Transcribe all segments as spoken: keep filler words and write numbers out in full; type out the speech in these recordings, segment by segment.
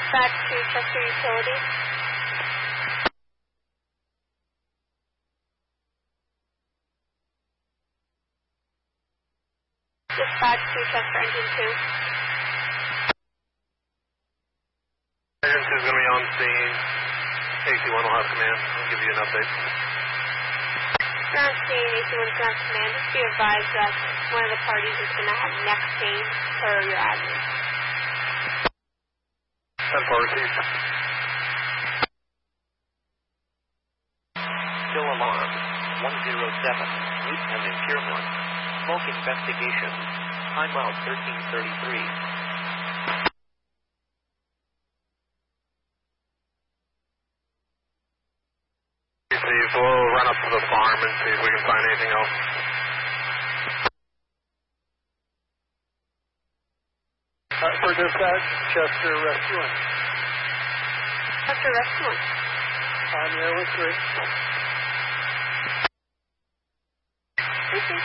Dispatch to Chester Utility. Dispatch to Chester Engine two. Engine two is going to be on scene. A C one will have command. I'll give you an update. You're on scene, A C one is going to have command. Just be advised that one of the parties is going to have neck pain for your admin. ten four received. Still alarm. one zero seven. Root and impairment. Smoke investigation. Time out thirteen thirty-three. So we'll run up to the farm and see if we can find anything else. Uh, for dispatch, Chester Rescuing. Chester Rescuing. I'm there with three. Okay.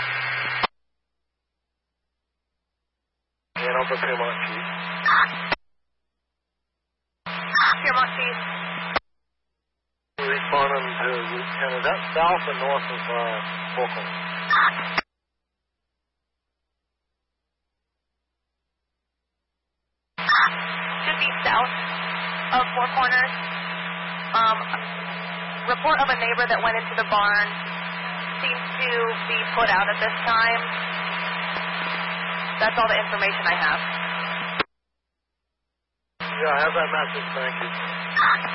And over Piermont Chief. Piermont Chief. Responding to Route ten. Is that south or north of uh, Four Corners? Should be south of Four Corners. Um, report of a neighbor that went into the barn seems to be put out at this time. That's all the information I have. Yeah, I have that message. Thank you.